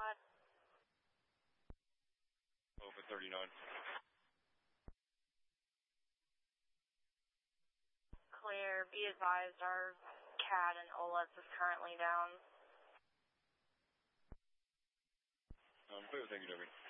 ahead. Over 39. Clear. Be advised, our CAD and OLEDs is currently down. Clear, thank you, Debbie.